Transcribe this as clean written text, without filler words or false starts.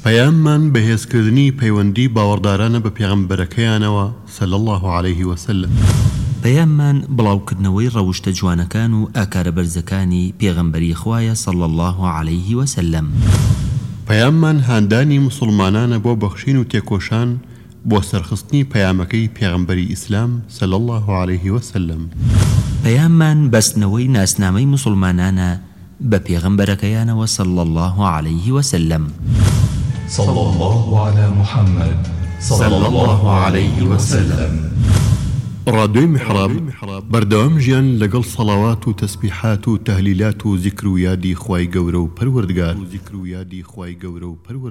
پەیاممان بەهێزکردنی پەیوەندی باوەڕدارانە بە پێغەمبەرەکەیانەوە صلی الله عليه وسلم. پەیاممان بڵاوکردنەوەی ڕەوشتە جوانەکان و ئاکارە بەرزەکانی پێغەمبەری خوایە صلی الله عليه وسلم. پەیاممان هاندانی مسلمانانە بۆ بەخشین و تێکۆشان بۆ سەرخستنی پەیامەکەی پێغەمبەری ئیسلام صلی الله عليه وسلم. پەیاممان بەستنەوەی ناسنامەی مسلمانانە بە پێغەمبەرەکەیانەوە صلی الله عليه وسلم. صلى الله على محمد صلى الله عليه وسلم. ڕادیۆی میحراب بەردەوام ژیان لەگەڵ سەڵاوات و تەسبیحات و تەهلیلات و زیکر و یادی خوای گەورە و پەروەردگار